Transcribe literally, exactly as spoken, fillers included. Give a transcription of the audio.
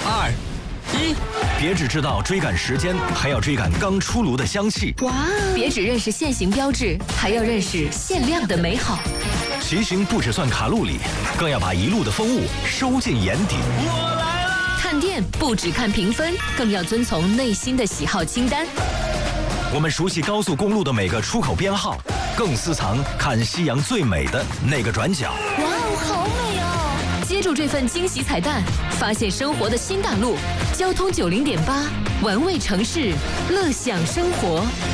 二、一， 别只知道追赶时间，还要追赶刚出炉的香气。 哇！别只认识限行标志，还要认识限量的美好。 骑行不只算卡路里，更要把一路的风物收进眼底。 我来了！ 看店不只看评分，更要遵从内心的喜好清单。 我们熟悉高速公路的每个出口编号，更私藏看夕阳最美的那个转角。 哇哦，好美哦！接住这份惊喜彩蛋，发现生活的新大陆。交通九零点八，玩味城市，乐享生活。